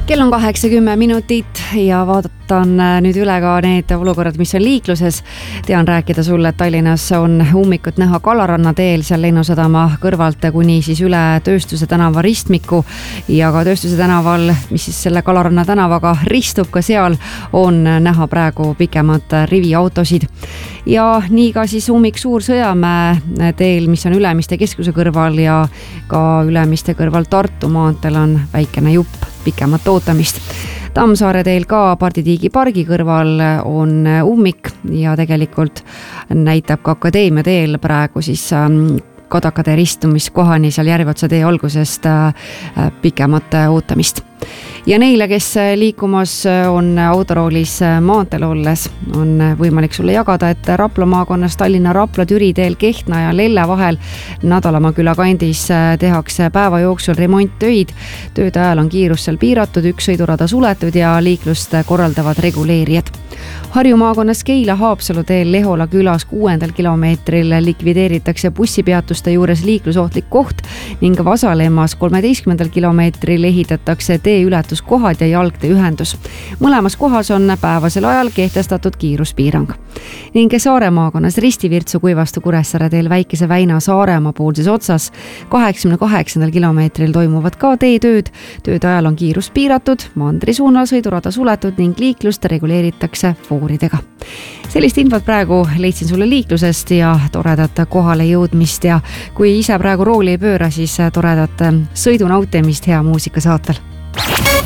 Kell on 8:10 minutit ja vaatan nüüd üle ka need olukorrad, mis on liikluses. Tean rääkida sulle, et Tallinnas on ummikut näha Kalaranna teel seal Lennusadama kõrvalt kuni siis üle Tööstuse tänava ristmiku ja ka Tööstuse tänaval, mis siis selle Kalaranna tänavaga ristub, ka seal on näha praegu pikemad riviautosid. Ja nii ka siis ummik Suur-Sõjamäe teel, mis on Ülemiste keskuse kõrval ja ka Ülemiste kõrval Tartu maanteel on väikene jupp pikemat ootamist. Tammsaare teel ka Parditiigi pargi kõrval on ummik ja tegelikult näitab ka Akadeemia teel praegu siis Kadakatee ristumiskohani seal Järveotsa tee algusest pikemat ootamist. Ja neile, kes liikumas on autoroolis maanteel olles, on võimalik sulle jagada, et Rapla maakonnas Tallinna Rapla Türi teel Kehtna ja Lelle vahel Nadalamaa küla kandis tehakse päeva jooksul remonttöid. Tööde ajal on kiirus seal piiratud, üks sõidurada suletud ja liiklust korraldavad reguleerijad. Harju maakonnas Keila Haapsalu teel Lehola külas 6. kilomeetril likvideeritakse bussipeatuste juures liiklusohtlik koht ning Vasalemmas 13. kilomeetril ehitatakse teeületuskohad ja jalgtee ühendus. Mõlemas kohas on päevasel ajal kehtestatud kiiruspiirang. Ning Saare maakonnas Ristivirtsu Kuivastu Kuressaare teel Väikese Väina Saaremaa poolses otsas 88. kilomeetril toimuvad ka teetööd. Tööde ajal on kiirus piiratud, mandri suunal sõidurada suletud ning liiklust reguleeritakse fooridega. Sellist infot praegu leidsin sulle liiklusest ja toredat kohale jõudmist ja kui ise praegu rooli ei pööra, siis toredat sõidunautimist hea muusika saatel.